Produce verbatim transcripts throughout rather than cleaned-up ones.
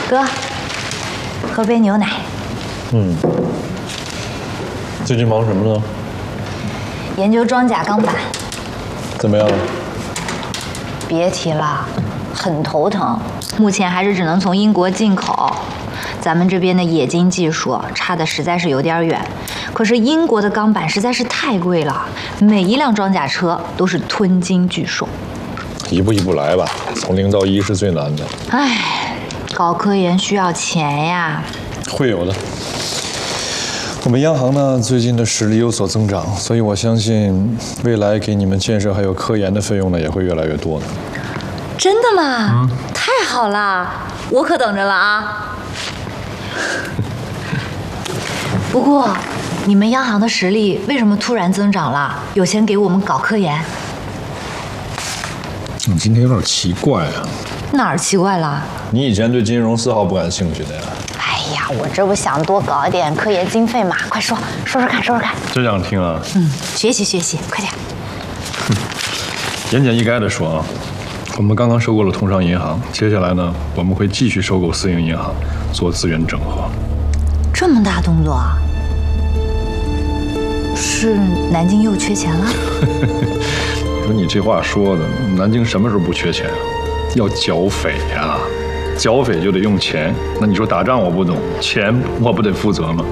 哥，喝杯牛奶。 嗯。最近忙什么呢？ 研究装甲钢板。 怎么样了？ 别提了，很头疼。目前还是只能从英国进口，咱们这边的冶金技术差的实在是有点远。可是英国的钢板实在是太贵了，每一辆装甲车都是吞金巨兽。 一步一步来吧，从零到一是最难的。 唉，搞科研需要钱呀。 会有的。我们央行呢最近的实力有所增长，所以我相信未来给你们建设还有科研的费用呢也会越来越多的。 真的吗？嗯，太好了，我可等着了啊！不过，你们央行的实力为什么突然增长了？有钱给我们搞科研？ 你今天有点奇怪啊。 哪儿奇怪了？ 你以前对金融丝毫不感兴趣的呀。 哎呀，我这不想多搞一点科研经费嘛，快说说说看，说说看。 真想听啊？ 嗯，学习学习，快点。 哼，言简意赅的说啊，我们刚刚收购了通商银行，接下来呢，我们会继续收购私营银行，做资源整合。 这么大动作啊？是南京又缺钱了？ 说你这话说的，南京什么时候不缺钱啊？要剿匪呀、啊，剿匪就得用钱。那你说打仗我不懂，钱我不得负责吗？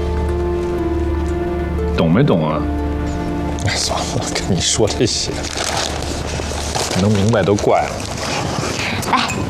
懂没懂啊？哎，算了，跟你说这些，能明白都怪了。